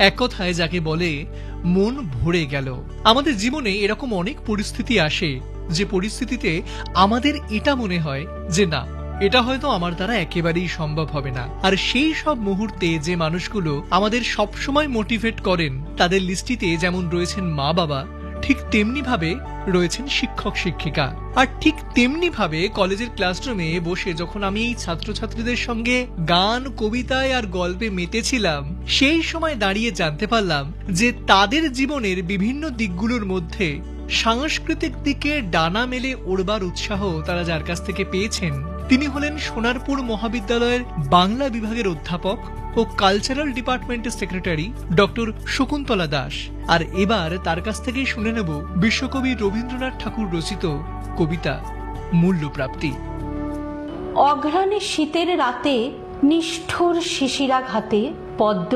এক কথায় যাকে বলে মন ভরে গেল। আমাদের জীবনে এরকম অনেক পরিস্থিতি আসে যে পরিস্থিতিতে আমাদের এটা মনে হয় যে না, এটা হয়তো আমার দ্বারা একেবারেই সম্ভব হবে না। আর সেই সব মুহূর্তে যে মানুষগুলো আমাদের সবসময় মোটিভেট করেন, তাদের লিস্টিতে যেমন রয়েছেন মা বাবা, ঠিক তেমনি ভাবে রয়েছেন শিক্ষক শিক্ষিকা। আর ঠিক তেমনি ভাবে কলেজের ক্লাসরুমে বসে যখন আমি এই ছাত্রছাত্রীদের সঙ্গে গান, কবিতায় আর গল্পে মেতেছিলাম, সেই সময় দাঁড়িয়ে জানতে পারলাম যে তাদের জীবনের বিভিন্ন দিকগুলোর মধ্যে সাংস্কৃতিক দিকে ডানা মেলে ওড়বার উৎসাহ তারা যার কাছ থেকে পেয়েছেন, তিনি হলেন সোনারপুর মহাবিদ্যালয়ের বাংলা বিভাগের অধ্যাপক ও কালচারাল ডিপার্টমেন্টের সেক্রেটারি ডক্টর শকুন্তলা দাস। আর এবার তার কাছ থেকেই শুনে নেব বিশ্বকবি রবীন্দ্রনাথ ঠাকুর রচিত কবিতা মূল্যপ্রাপ্তি। অঘ্রাণে শীতের রাতে নিষ্ঠুর শিশিরাঘাতে পদ্ম